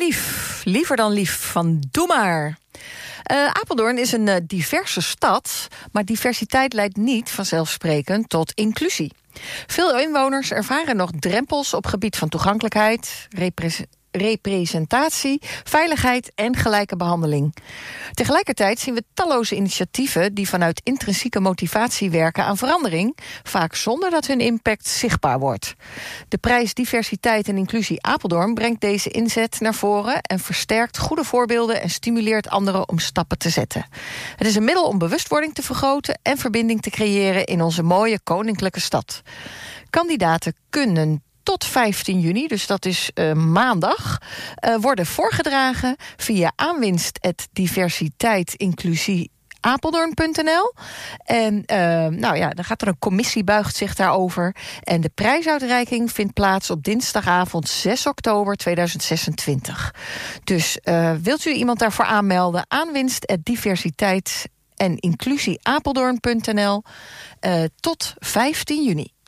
lief, liever dan lief van Doe maar. Apeldoorn is een diverse stad, maar diversiteit leidt niet vanzelfsprekend tot inclusie. Veel inwoners ervaren nog drempels op gebied van toegankelijkheid, representatie, veiligheid en gelijke behandeling. Tegelijkertijd zien we talloze initiatieven die vanuit intrinsieke motivatie werken aan verandering, vaak zonder dat hun impact zichtbaar wordt. De prijs Diversiteit en Inclusie Apeldoorn brengt deze inzet naar voren en versterkt goede voorbeelden en stimuleert anderen om stappen te zetten. Het is een middel om bewustwording te vergroten en verbinding te creëren in onze mooie koninklijke stad. Kandidaten kunnen tot 15 juni, dus dat is maandag, worden voorgedragen via aanwinst@diversiteitinclusieapeldoorn.nl. En dan gaat er een commissie buigt zich daarover. En de prijsuitreiking vindt plaats op dinsdagavond 6 oktober 2026. Dus wilt u iemand daarvoor aanmelden? Aanwinst@diversiteit en inclusieapeldoorn.nl tot 15 juni.